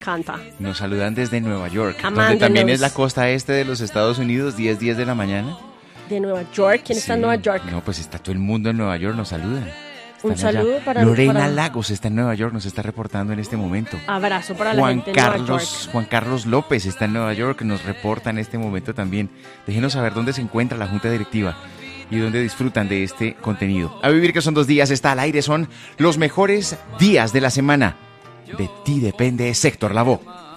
encanta. Nos saludan desde Nueva York, Amándonos. donde también es la costa este de los Estados Unidos, 10 de la mañana. De Nueva York, ¿quién está en Nueva York? No, pues está todo el mundo en Nueva York, nos saludan. Un Están saludo allá. para Lorena Lagos está en Nueva York, nos está reportando en este momento. Abrazo para la gente de Nueva York. Juan Carlos López está en Nueva York, nos reporta en este momento también. Déjenos saber dónde se encuentra la Junta Directiva y dónde disfrutan de este contenido. A vivir que son 2 días, está al aire, son los mejores días de la semana. De ti depende Sector Lavoe.